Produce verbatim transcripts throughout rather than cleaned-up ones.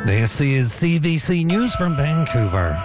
This is C B C News from Vancouver.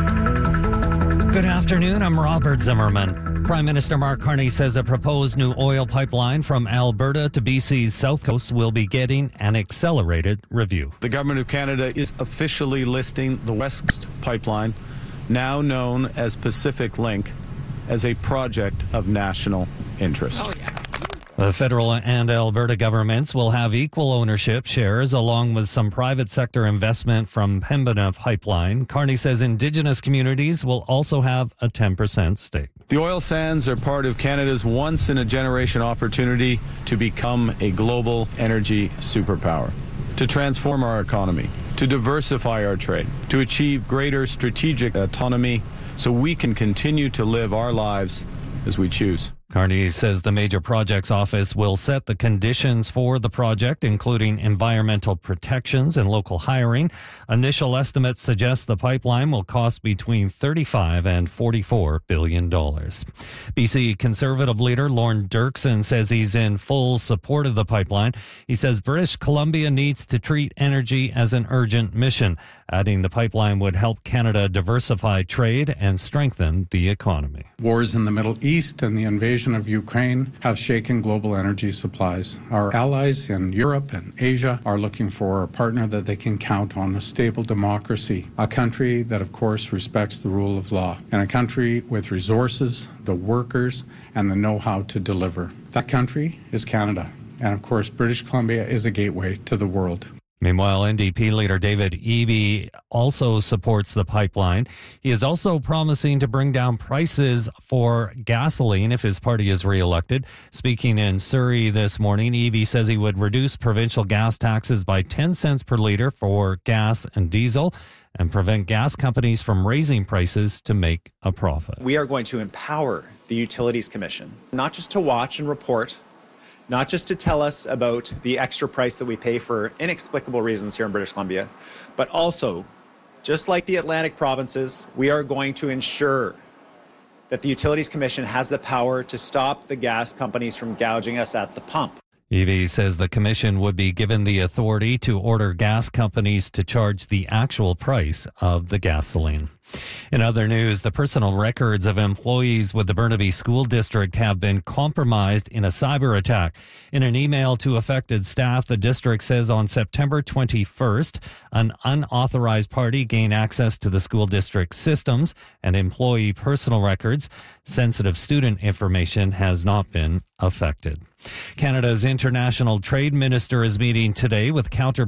Good afternoon, I'm Robert Zimmerman. Prime Minister Mark Carney says a proposed new oil pipeline from Alberta to B C's south coast will be getting an accelerated review. The Government of Canada is officially listing the West Coast Pipeline, now known as Pacific Link, as a project of national interest. Oh, yeah. The federal and Alberta governments will have equal ownership shares along with some private sector investment from Pembina Pipeline. Carney says Indigenous communities will also have a ten percent stake. The oil sands are part of Canada's once-in-a-generation opportunity to become a global energy superpower, to transform our economy, to diversify our trade, to achieve greater strategic autonomy so we can continue to live our lives as we choose. Carney says the Major Projects Office will set the conditions for the project, including environmental protections and local hiring. Initial estimates suggest the pipeline will cost between thirty-five and forty-four billion dollars. B C Conservative leader Lorne Dirksen says he's in full support of the pipeline. He says British Columbia needs to treat energy as an urgent mission, adding the pipeline would help Canada diversify trade and strengthen the economy. Wars in the Middle East and the invasion of Ukraine have shaken global energy supplies. Our allies in Europe and Asia are looking for a partner that they can count on, a stable democracy, a country that, of course, respects the rule of law, and a country with resources, the workers, and the know-how to deliver. That country is Canada. And, of course, British Columbia is a gateway to the world. Meanwhile, N D P leader David Eby also supports the pipeline. He is also promising to bring down prices for gasoline if his party is reelected. Speaking in Surrey this morning, Eby says he would reduce provincial gas taxes by ten cents per litre for gas and diesel and prevent gas companies from raising prices to make a profit. We are going to empower the Utilities Commission, not just to watch and report, not just to tell us about the extra price that we pay for inexplicable reasons here in British Columbia, but also, just like the Atlantic provinces, we are going to ensure that the Utilities Commission has the power to stop the gas companies from gouging us at the pump. Eby says the commission would be given the authority to order gas companies to charge the actual price of the gasoline. In other news, the personal records of employees with the Burnaby School District have been compromised in a cyber attack. In an email to affected staff, the district says on September twenty-first, an unauthorized party gained access to the school district systems and employee personal records. Sensitive student information has not been affected. Canada's international trade minister is meeting today with counterparts